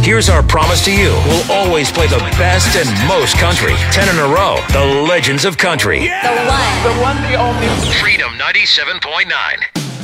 Here's our promise to you. We'll always play the best and most country. 10 in a row. The Legends of Country. The one. The one, the only. Freedom 97.9.